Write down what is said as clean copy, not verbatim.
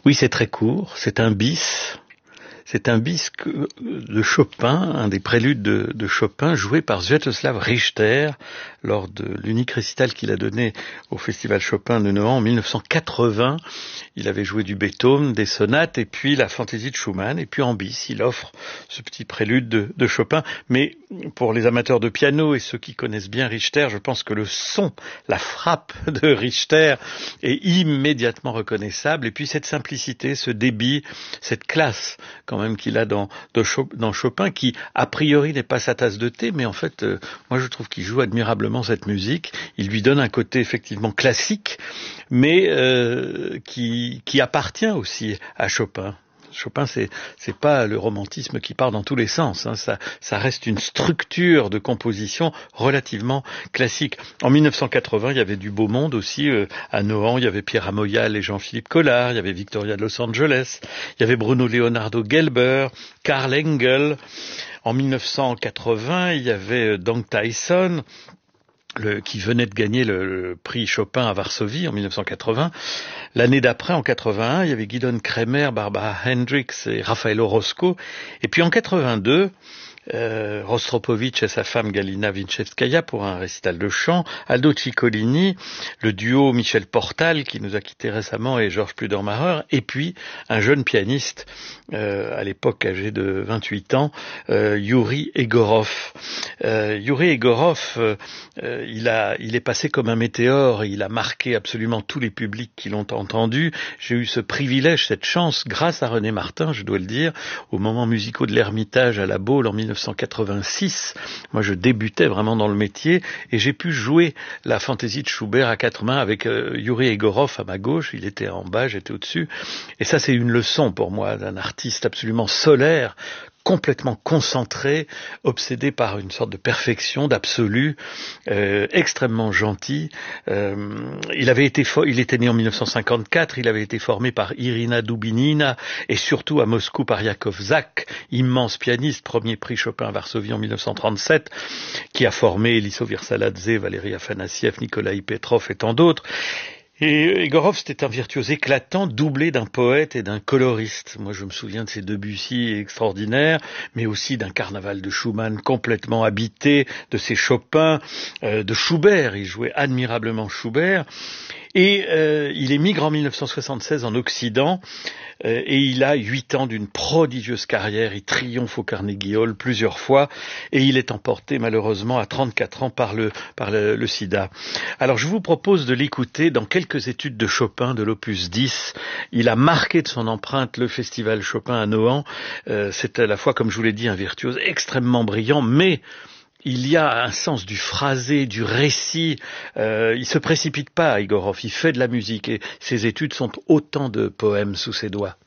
Oui, c'est très court, c'est un bis. C'est un bis de Chopin, un des préludes de Chopin, joué par Sviatoslav Richter lors de l'unique récital qu'il a donné au Festival Chopin de Nohant en 1980. Il avait joué du Beethoven, des sonates et puis la fantaisie de Schumann. Et puis en bis, il offre ce petit prélude de Chopin. Mais pour les amateurs de piano et ceux qui connaissent bien Richter, je pense que le son, la frappe de Richter est immédiatement reconnaissable. Et puis cette simplicité, ce débit, cette classe quand même qu'il a dans Chopin, qui a priori n'est pas sa tasse de thé, mais en fait, moi je trouve qu'il joue admirablement cette musique. Il lui donne un côté effectivement classique, mais qui appartient aussi à Chopin. Chopin, c'est pas le romantisme qui part dans tous les sens, hein. Ça reste une structure de composition relativement classique. En 1980, il y avait du beau monde aussi à Nohant. Il y avait Pierre Amoyal et Jean-Philippe Collard. Il y avait Victoria de Los Angeles. Il y avait Bruno Leonardo Gelber, Karl Engel. En 1980, il y avait Doug Tyson, qui venait de gagner le prix Chopin à Varsovie en 1980. L'année d'après, en 81, il y avait Gidon Kremer, Barbara Hendricks et Raffaello Roscoe. Et puis en 82, Rostropovitch et sa femme Galina Vinchevskaya pour un récital de chant, Aldo Ciccolini, le duo Michel Portal qui nous a quittés récemment et Georges Pludermacher, et puis un jeune pianiste à l'époque âgé de 28 ans, Yuri Egorov. Yuri Egorov, il est passé comme un météore, il a marqué absolument tous les publics qui l'ont entendu. J'ai eu ce privilège, cette chance, grâce à René Martin, je dois le dire, aux moments musicaux de l'Ermitage à la Baule en 1986. Moi, je débutais vraiment dans le métier et j'ai pu jouer la fantaisie de Schubert à quatre mains avec Yuri Egorov à ma gauche. Il était en bas, j'étais au-dessus. Et ça, c'est une leçon pour moi d'un artiste absolument solaire, complètement concentré, obsédé par une sorte de perfection, d'absolu, extrêmement gentil. Il était né en 1954, il avait été formé par Irina Dubinina et surtout à Moscou par Yakov Zak, immense pianiste, premier prix Chopin à Varsovie en 1937, qui a formé Eliso Virsaladze, Valérie Afanassiev, Nikolai Petrov et tant d'autres. Et Egorov, c'était un virtuose éclatant, doublé d'un poète et d'un coloriste. Moi, je me souviens de ces Debussy extraordinaires, mais aussi d'un carnaval de Schumann complètement habité, de ses Chopin, de Schubert. Il jouait admirablement Schubert. Et il émigre en 1976 en Occident et il a 8 ans d'une prodigieuse carrière. Il triomphe au Carnegie Hall plusieurs fois et il est emporté malheureusement à 34 ans par le sida. Alors je vous propose de l'écouter dans quelques études de Chopin de l'opus 10. Il a marqué de son empreinte le festival Chopin à Nohant. C'est à la fois, comme je vous l'ai dit, un virtuose extrêmement brillant, mais il y a un sens du phrasé, du récit. Il se précipite pas, Egorov. Il fait de la musique et ses études sont autant de poèmes sous ses doigts.